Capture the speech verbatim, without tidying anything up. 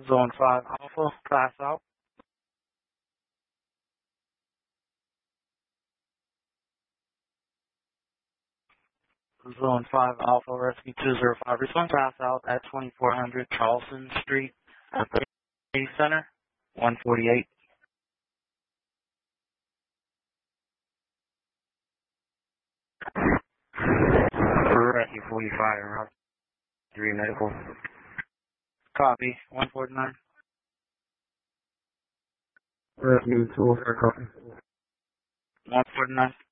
Zone five Alpha, class out. Zone five Alpha, Rescue two zero five, respond class out at twenty-four hundred Charleston Street at the City Center, one forty-eight. Rescue forty-five, Route three Medical. Copy, one forty-nine. Rescue two oh four, copy. one forty-nine.